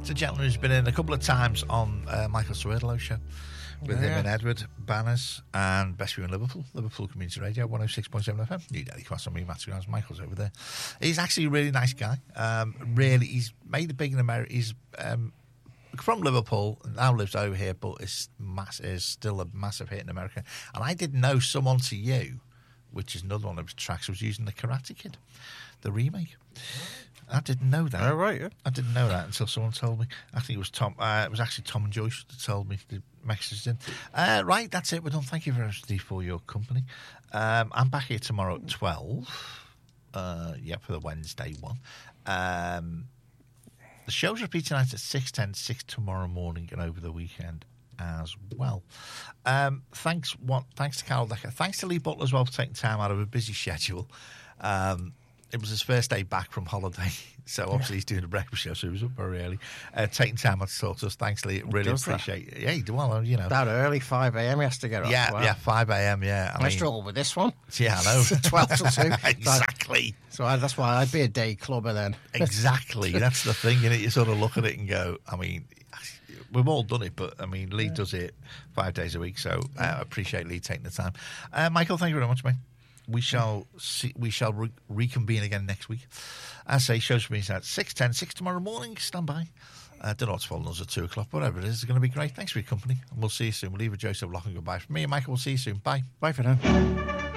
It's a gentleman who's been in a couple of times on Michael Swerdlow show with him and Edward Banners and Best View in Liverpool Community Radio 106.7 FM. New Daily Cross on me, Matt Grams. Michael's over there. He's actually a really nice guy. He's made it big in America. He's from Liverpool, now lives over here, but is still a massive hit in America. And I didn't know Someone to You, which is another one of his tracks, was using the Karate Kid, the remake. I didn't know that. Oh, right, yeah. I didn't know that until someone told me. I think it was Tom. It was actually Tom and Joyce that told me the message in. Right, that's it. We're done. Thank you very much, Steve, for your company. I'm back here tomorrow at 12. For the Wednesday one. The show's repeating tonight at 6:10, 6 tomorrow morning, and over the weekend as well. Thanks to Carol Decker. Thanks to Lee Butler as well for taking time out of a busy schedule. It was his first day back from holiday, so obviously he's doing a breakfast show, so he was up very early. Taking time out to talk to us. Thanks, Lee. Really appreciate it. Yeah, well, you know. That early, 5 a.m. he has to get up. Yeah, 5 a.m, yeah. I struggle with this one. Yeah, I know. 12 till 2. Exactly. So that's why I'd be a day clubber then. Exactly. That's the thing, innit? You sort of look at it and go, I mean, we've all done it, but, I mean, Lee does it 5 days a week, so I appreciate Lee taking the time. Michael, thank you very much, mate. We shall reconvene again next week. As I say, shows for me at 6:10, 6 tomorrow morning. Stand by. Don't know what's following us at 2 o'clock. Whatever it is, it's going to be great. Thanks for your company. And we'll see you soon. We'll leave with Joseph Lock and goodbye. From me and Michael, we'll see you soon. Bye. Bye for now.